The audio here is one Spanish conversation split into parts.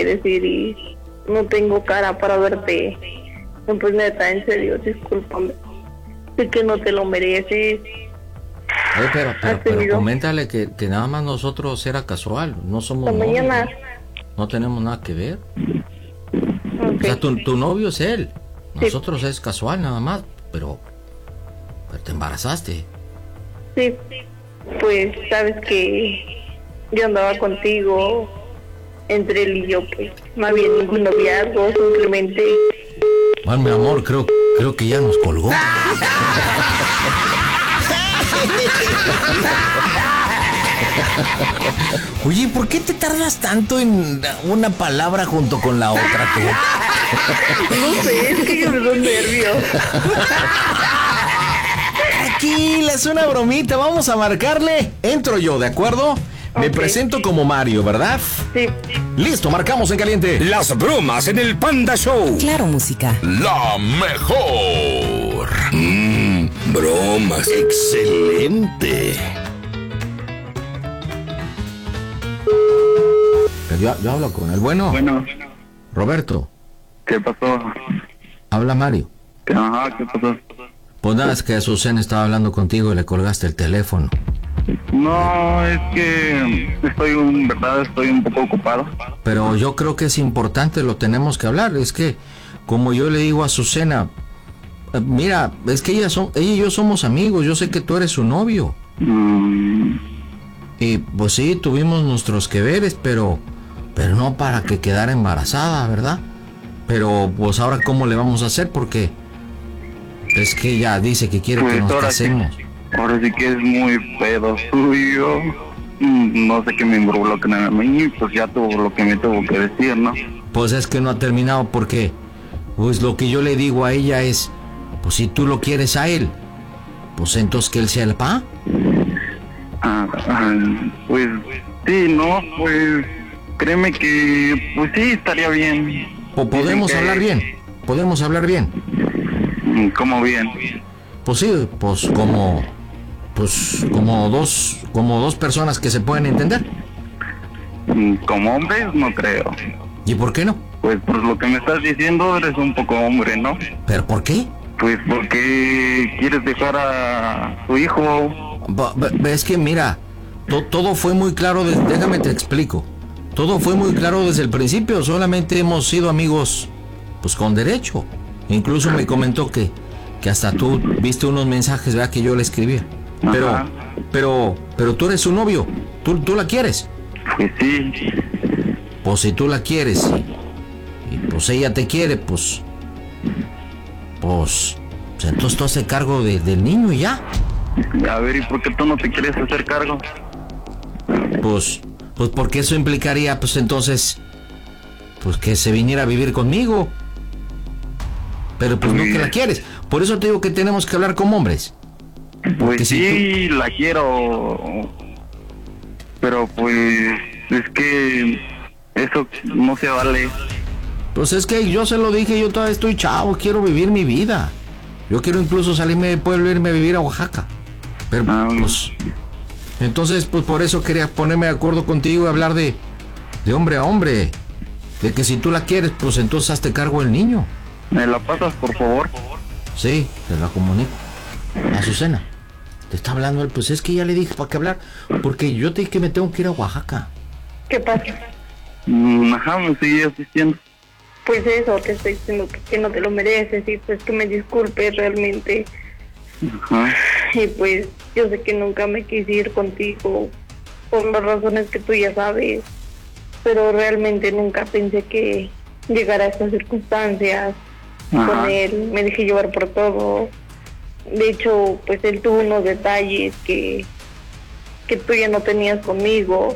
que decir y no tengo cara para verte. No, pues neta, en serio, discúlpame. Sé que no te lo mereces. Pero coméntale que nada más nosotros era casual, no somos Hasta novios, mañana. no tenemos nada que ver. Okay. O sea, tu novio es él, nosotros es casual nada más, pero te embarazaste. Sí, pues sabes que yo andaba contigo, entre él y yo, pues no había ningún noviazgo, simplemente... Bueno, mi amor, creo que ya nos colgó. Oye, ¿por qué te tardas tanto en una palabra junto con la otra, tú? No sé, es que yo me doy nervios. Tranquila, es una bromita, vamos a marcarle. Entro yo, ¿de acuerdo? Me presento como Mario, ¿verdad? Sí. Listo, marcamos en caliente. Las bromas en el Panda Show. Claro, música. La mejor. Bromas. Excelente. Yo hablo con él. Bueno, Roberto, ¿Qué pasó? habla Mario. ¿Qué pasó? Pues nada, es que Azucena estaba hablando contigo y le colgaste el teléfono. No, es que estoy un poco ocupado. Pero yo creo que es importante, lo tenemos que hablar. Es que, como yo le digo a Azucena, mira, es que ella y yo somos amigos, yo sé que tú eres su novio. Y pues sí, tuvimos nuestros que veres, pero no para que quedara embarazada, ¿verdad? Pero pues ahora cómo le vamos a hacer, porque es que ella dice que quiere Pues que nos ahora casemos. Ahora sí que es muy pedo suyo. No sé qué me involucran a mí, pues ya tuvo lo que me tuvo que decir, ¿no? Pues es que no ha terminado porque, pues lo que yo le digo a ella es, pues si tú lo quieres a él, pues entonces que él sea el pa. Pues sí, no, pues créeme que, pues sí, estaría bien. Podemos hablar bien, podemos hablar bien. ¿Cómo bien? Pues sí, pues como dos personas que se pueden entender. Como hombres, no creo. ¿Y por qué no? Pues por lo que me estás diciendo, eres un poco hombre, ¿no? ¿Pero por qué? Pues porque quieres dejar a tu hijo. Es que mira, todo fue muy claro, déjame te explico. Todo fue muy claro desde el principio, solamente hemos sido amigos, pues con derecho. Incluso me comentó que hasta tú viste unos mensajes, ¿verdad? Que yo le escribía. Pero tú eres su novio, tú la quieres. Pues sí. Pues si tú la quieres y pues ella te quiere, pues entonces tú haces cargo del niño y ya. A ver, ¿y por qué tú no te quieres hacer cargo? Pues porque eso implicaría, pues entonces, pues que se viniera a vivir conmigo. Pero pues no que la quieres. Por eso te digo que tenemos que hablar como hombres. Pues sí, la quiero. Pero pues es que eso no se vale. Pues es que yo se lo dije, yo todavía estoy chavo, quiero vivir mi vida. Yo quiero incluso salirme del pueblo e irme a vivir a Oaxaca. Pero pues... Entonces, pues por eso quería ponerme de acuerdo contigo y hablar de hombre a hombre. De que si tú la quieres, pues entonces hazte cargo del niño. ¿Me la pasas, por favor? Sí, te la comunico. Azucena, te está hablando él, pues es que ya le dije para qué hablar, porque yo te dije que me tengo que ir a Oaxaca. ¿Qué pasa? Me sigues diciendo. Pues eso, te estoy diciendo que no te lo mereces y pues que me disculpes realmente. Y pues yo sé que nunca me quise ir contigo por las razones que tú ya sabes, pero realmente nunca pensé que llegara a estas circunstancias. Con él me dejé llevar por todo. De hecho, pues él tuvo unos detalles que tú ya no tenías conmigo.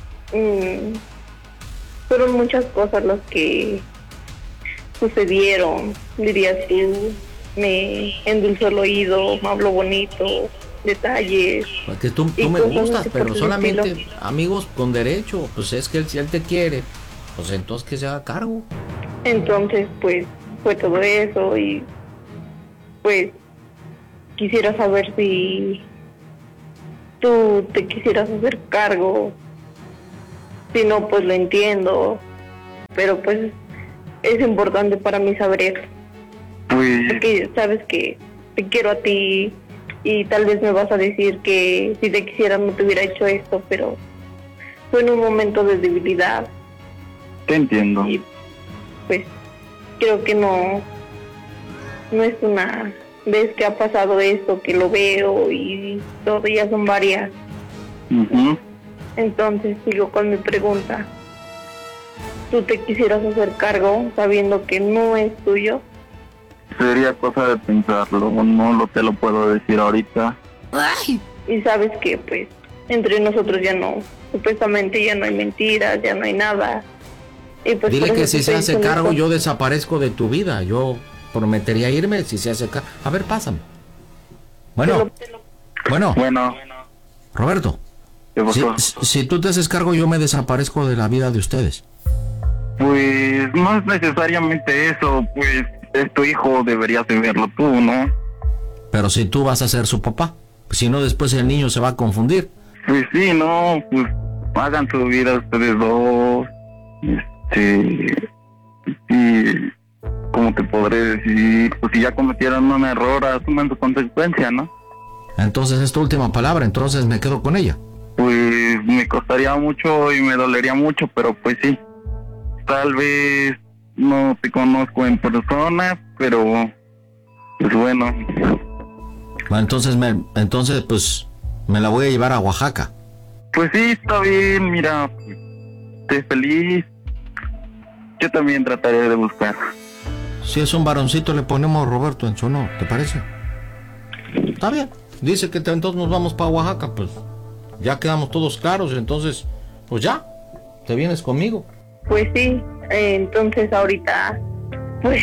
Fueron muchas cosas las que sucedieron, dirías tú. Me endulzó el oído, me habló bonito, detalles. Porque tú me gustas, pero solamente amigos con derecho. Pues es que si él te quiere, pues entonces que se haga cargo. Entonces, pues fue todo eso y pues quisiera saber si tú te quisieras hacer cargo. Si no, pues lo entiendo. pero pues es importante para mí saber, Pues, porque sabes que te quiero a ti y tal vez me vas a decir que si te quisiera no te hubiera hecho esto, pero fue en un momento de debilidad te entiendo. y pues creo que no es una vez que ha pasado esto que lo veo y todo, ya son varias. Ujú. Entonces sigo con mi pregunta. ¿Tú te quisieras hacer cargo sabiendo que no es tuyo? Sería cosa de pensarlo, te lo puedo decir ahorita. Y sabes que pues entre nosotros ya no, supuestamente ya no hay mentiras, ya no hay nada. Y pues Dile por que eso si te se estoy hace diciendo cargo esto. yo desaparezco de tu vida. Yo prometería irme si se hace cargo. A ver, pásame. Bueno, bueno, Bueno, Roberto, ¿qué si, pasó? si tú te haces cargo yo me desaparezco de la vida de ustedes. Pues no es necesariamente eso, pues es tu hijo, deberías de verlo tú, ¿no? Pero si tú vas a ser su papá, si no después el niño se va a confundir. Pues sí, no, pues hagan su vida ustedes dos. Y ¿cómo te podré decir? Pues si ya cometieron un error, asuman su consecuencia, ¿no? Entonces es tu última palabra, entonces me quedo con ella. Pues me costaría mucho y me dolería mucho, pero pues sí. Tal vez no te conozco en persona, pero pues bueno. Bueno, entonces pues me la voy a llevar a Oaxaca. Pues sí, está bien, mira, esté feliz. Yo también trataré de buscar. Si es un varoncito le ponemos Roberto en su honor, ¿te parece? Está bien. Dice que entonces nos vamos para Oaxaca, pues ya quedamos todos claros, entonces pues ya, te vienes conmigo. Pues sí, entonces ahorita, pues,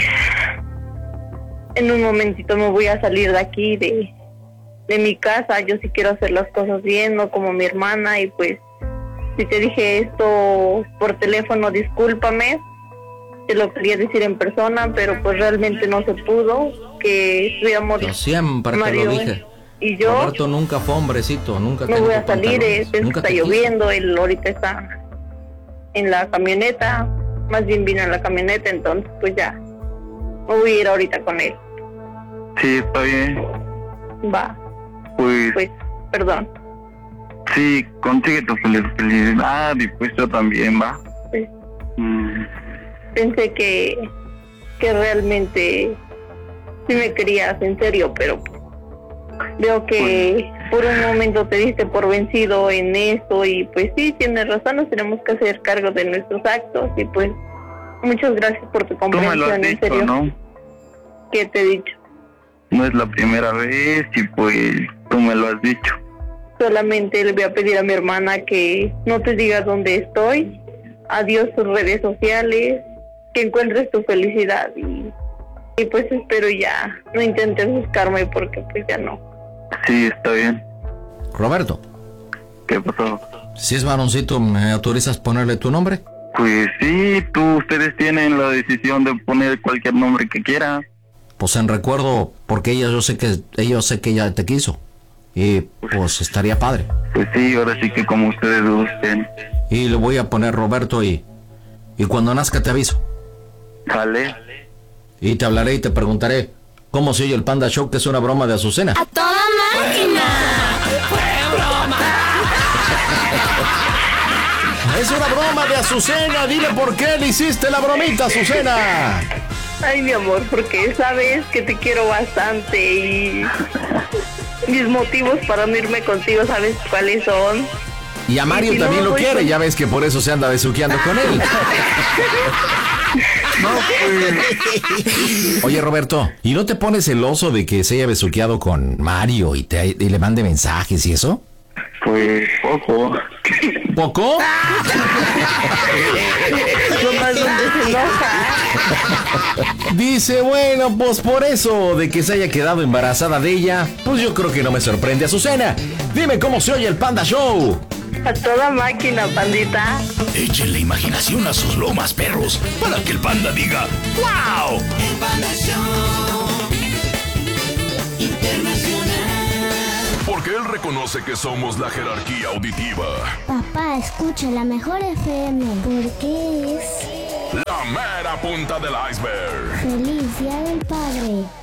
en un momentito me voy a salir de aquí, de mi casa. Yo sí quiero hacer las cosas bien, no como mi hermana, y pues, si te dije esto por teléfono, discúlpame, te lo quería decir en persona, pero pues realmente no se pudo, que estuviéramos Yo siempre te Mario lo dije. y yo. Roberto nunca fue hombrecito, nunca No te voy dijo a salir, pantalones, es que nunca está te quiso. lloviendo, él ahorita está en la camioneta, más bien vino en la camioneta, entonces pues ya, me voy a ir ahorita con él. Sí, está bien. Va, Pues perdón. sí, consigue tu felicidad y pues yo también, va. Pues, Mm, pensé que realmente sí me querías en serio, pero veo que por un momento te diste por vencido en eso y pues sí, tienes razón, nos tenemos que hacer cargo de nuestros actos y pues muchas gracias por tu Tú me lo has comprensión, en dicho, serio. ¿no? ¿Qué te he dicho? No es la primera vez y pues tú me lo has dicho. Solamente le voy a pedir a mi hermana que no te diga dónde estoy, adiós tus redes sociales, que encuentres tu felicidad y pues espero ya no intentes buscarme porque pues ya no. Sí, está bien. Roberto, ¿Qué pasó? si es varoncito, ¿me autorizas ponerle tu nombre? Pues sí, ustedes tienen la decisión de poner cualquier nombre que quieran. Pues en recuerdo, porque yo sé que ella te quiso. Y pues estaría padre. Pues sí, ahora sí que como ustedes gusten. Y le voy a poner Roberto y cuando nazca te aviso. ¿Sale? Y te hablaré y te preguntaré cómo se oye el Panda Show, que es una broma de Azucena. ¡A toda máquina! Es una broma de Azucena, dile por qué le hiciste la bromita, Azucena. Ay, mi amor, porque sabes que te quiero bastante y mis motivos para no irme contigo, ¿sabes cuáles son? Y a Mario Y si no también me lo voy quiere, con- ya ves que por eso se anda besuqueando con él. No, pues, Oye, Roberto, ¿y no te pones celoso de que se haya besuqueado con Mario y le mande mensajes y eso? pues poco. ¿Poco? Nomás donde se enoja. Dice, bueno, pues por eso de que se haya quedado embarazada de ella, pues yo creo que no me sorprende, Azucena. Dime cómo se oye el Panda Show. A toda máquina, pandita. Échenle imaginación a sus lomas, perros, para que el panda diga ¡wow! El Panda Show Internacional. Porque él reconoce que somos la jerarquía auditiva. Papá, escucha la mejor FM porque es... La la mera punta del iceberg. ¡Feliz Día del Padre!